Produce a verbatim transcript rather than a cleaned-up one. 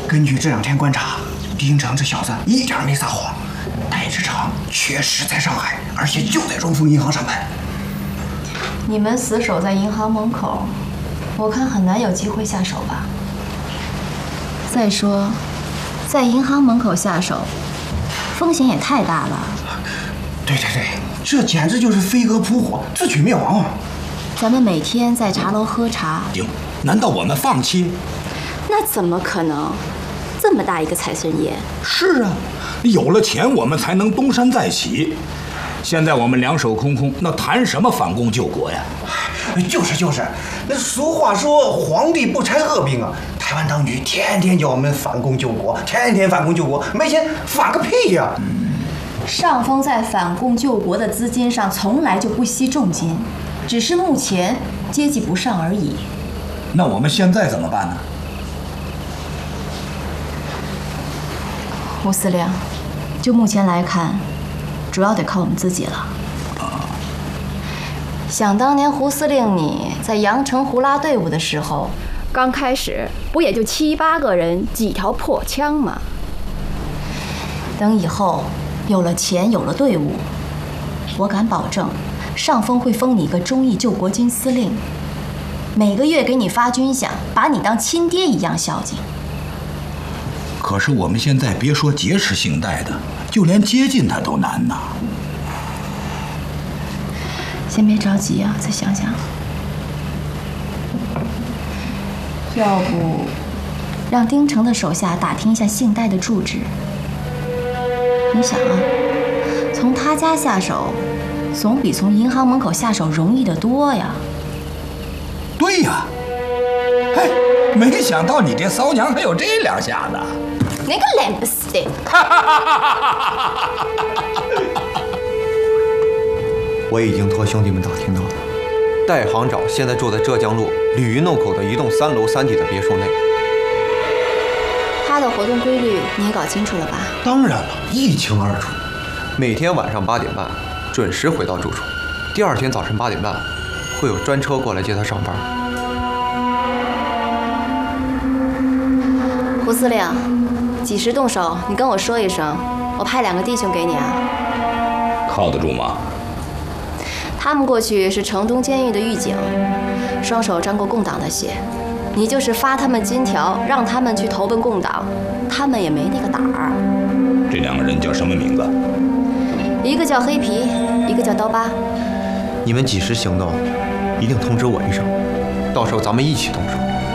根据这两天观察，丁成这小子一点没撒谎，戴志成确实在上海，而且就在荣丰银行上班。 你们死守在银行门口，我看很难有机会下手吧。再说，在银行门口下手，风险也太大了。 对对对，这简直就是飞蛾扑火，自取灭亡啊！ 咱们每天在茶楼喝茶， 丁，难道我们放弃？ 那怎么可能？这么大一个财神爷。 是啊，有了钱我们才能东山再起。现在我们两手空空，那谈什么反攻救国呀？ 就是就是，那俗话说皇帝不拆恶兵啊。台湾当局天天叫我们反攻救国，天天反攻救国，没钱反个屁呀！ 上峰在反攻救国的资金上从来就不惜重金，只是目前接济不上而已。 那我们现在怎么办呢？ 胡司令，就目前来看，主要得靠我们自己了。想当年胡司令你在阳城胡拉队伍的时候，刚开始不也就七八个人，几条破枪吗？等以后有了钱，有了队伍，我敢保证，上峰会封你一个忠义救国军司令，每个月给你发军饷，把你当亲爹一样孝敬。 可是我们现在别说劫持姓戴的，就连接近他都难呐。 先别着急啊，再想想。要不，让丁成的手下打听一下姓戴的住址。你想啊，从他家下手，总比从银行门口下手容易得多呀。 对呀，哎，没想到你这骚娘还有这两下子。 那个懒不死的！ 我已经托兄弟们打听到了，戴行长现在住在浙江路鲤鱼弄口的一栋三楼三底的别墅内。 他的活动规律你也搞清楚了吧？ 当然了，一清二楚。每天晚上八点半准时回到住处，第二天早晨八点半会有专车过来接他上班。 胡司令，几时动手？你跟我说一声，我派两个弟兄给你啊。 靠得住吗？ 他们过去是城东监狱的狱警，双手沾过共党的血。你就是发他们金条，让他们去投奔共党，他们也没那个胆儿。 这两个人叫什么名字？ 一个叫黑皮，一个叫刀疤。 你们几时行动，一定通知我一声，到时候咱们一起动手。